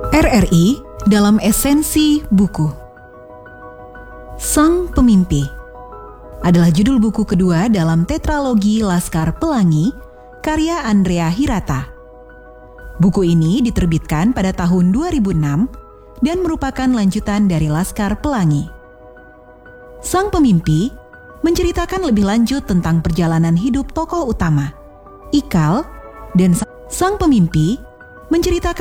RRI dalam esensi buku. Sang Pemimpi adalah judul buku kedua dalam tetralogi Laskar Pelangi karya Andrea Hirata. Buku ini diterbitkan pada tahun 2006 dan merupakan lanjutan dari Laskar Pelangi. Sang Pemimpi menceritakan lebih lanjut tentang perjalanan hidup tokoh utama, Ikal, dan Sang Pemimpi menceritakan